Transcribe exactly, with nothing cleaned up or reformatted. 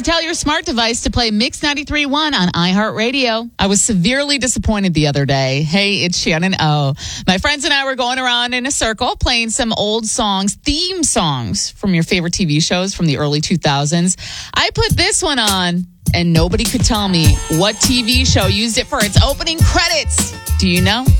tell your smart device to play Mix ninety-three point one on iHeartRadio. I was severely disappointed the other day. Hey, it's Shannon O. My friends and I were going around in a circle playing some old songs, theme songs from your favorite T V shows from the early two thousands. I put this one on, and nobody could tell me what T V show used it for its opening credits. Do you know?